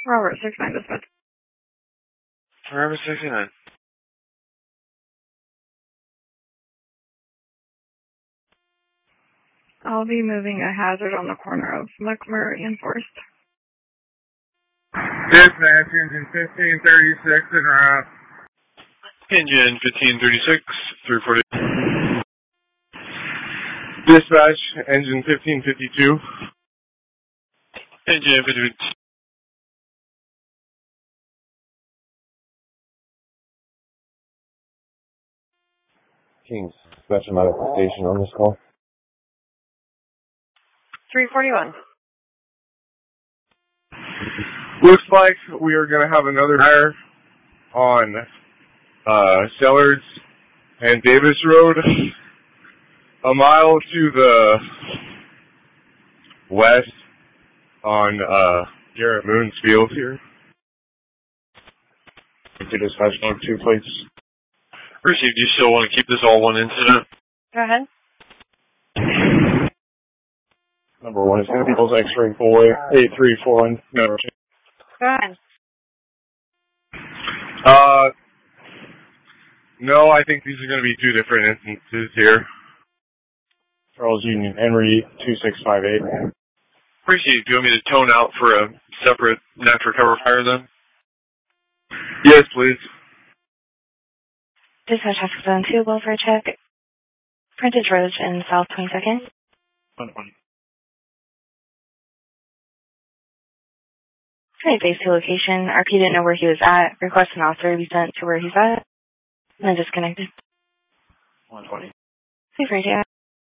Robert 69 dispatch. Robert 69. I'll be moving a hazard on the corner of McMurray and Forest. Dispatch, engine 1536 en route. Engine 1536, 340. Dispatch, engine 1552. Engine 1552. Kings, dispatch out at the station on this call. 341. Looks like we are going to have another fire on Sellards and Davis Road, a mile to the west on Garrett Moon's field here. Dispatch on 2 plates. Received. You still want to keep this all one incident? Go ahead. Number 1 is going to be Eagles X-Ray Boy 834. Go ahead. No, I think these are going to be 2 different instances here. Charles Union Henry 2658. Received. Do you want me to tone out for a separate natural cover fire then? Yes, please. Dispatch Task Zone 2, welfare check. Frontage Road in South 22nd. 120. Right, base to location. RP didn't know where he was at. Request an officer to be sent to where he's at. And then disconnected. 120. Safe radio.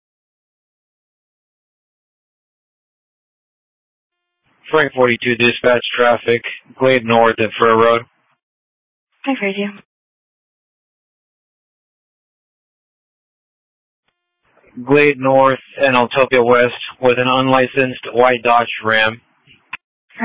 Frank 42 dispatch traffic, Glade North at Fur Road. Safe radio. Glade North and Altopia West with an unlicensed white Dodge Ram.